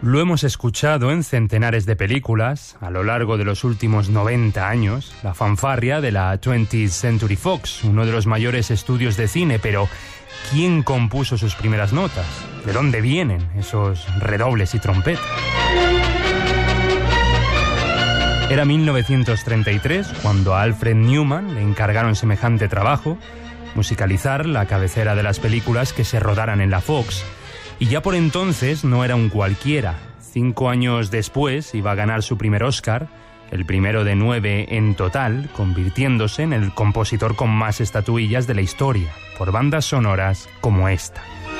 Lo hemos escuchado en centenares de películas a lo largo de los últimos 90 años, la fanfarria de la 20th Century Fox, uno de los mayores estudios de cine, pero ¿quién compuso sus primeras notas? ¿De dónde vienen esos redobles y trompetas? Era 1933 cuando a Alfred Newman le encargaron semejante trabajo, musicalizar la cabecera de las películas que se rodaran en la Fox. Y ya por entonces no era un cualquiera. 5 años después iba a ganar su primer Oscar, el primero de 9 en total, convirtiéndose en el compositor con más estatuillas de la historia, por bandas sonoras como esta.